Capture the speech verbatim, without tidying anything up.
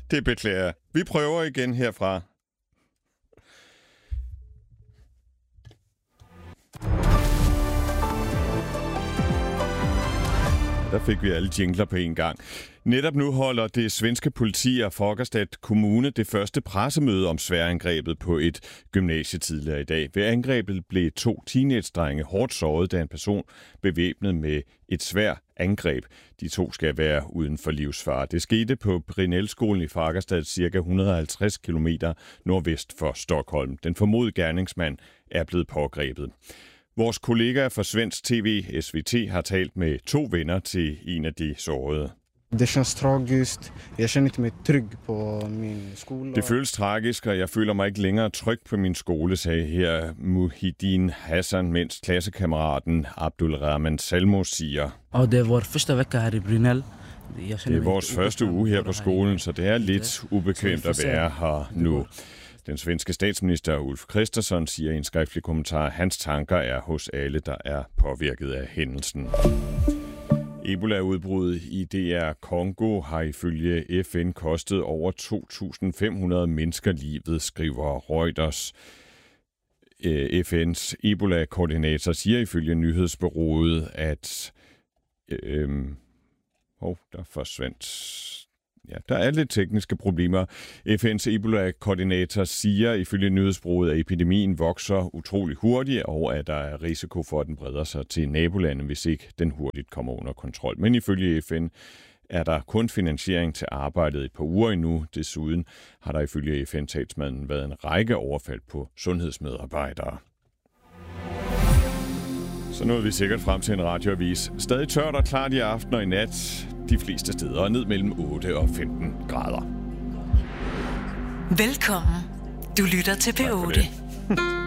Det beklager jeg. Vi prøver igen herfra. Der fik vi alle jingler på en gang. Netop nu holder det svenske politi og Fagerstad Kommune det første pressemøde om sværangrebet på et gymnasie tidligere i dag. Ved angrebet blev to teenage-drenge hårdt såret, da en person bevæbnet med et sværd angreb. De to skal være uden for livsfare. Det skete på Brinellskolen i Fagerstad, ca. et hundrede og halvtreds kilometer nordvest for Stockholm. Den formodede gerningsmand er blevet pågrebet. Vores kollegaer fra Svensk T V, S V T, har talt med to venner til en af de sårede. Det känns tragiskt. Jeg känner ikke mig tryg på min skole. Det føles tragisk, og jeg føler mig ikke længere tryg på min skole, sagde her Muhidin Hassan, mens klassekammeraten Abdul Rahman Salmo siger. Og det er vores første vecka her i Brinell. Det er vores første uge her på skolen, så det er lidt ubekvemt at være her nu. Den svenske statsminister Ulf Kristersson siger i en skriftlig kommentar, at hans tanker er hos alle, der er påvirket af hændelsen. Ebola-udbruddet i D R Congo har ifølge F N kostet over to tusind fem hundrede mennesker livet, skriver Reuters. F N's Ebola-koordinator siger ifølge nyhedsbureauet, at øh, oh, der forsvandt... Ja, der er lidt tekniske problemer. F N's Ebola-koordinator siger ifølge nyhedsbureauet, at epidemien vokser utrolig hurtigt, og at der er risiko for, at den breder sig til nabolandet, hvis ikke den hurtigt kommer under kontrol. Men ifølge F N er der kun finansiering til arbejdet et par uger endnu. Desuden har der ifølge F N-talsmanden været en række overfald på sundhedsmedarbejdere. Så nåede vi sikkert frem til en radioavis. Stadig tørt og klart i aften og i nat. De fleste steder ned mellem otte og femten grader. Velkommen. Du lytter til P otte.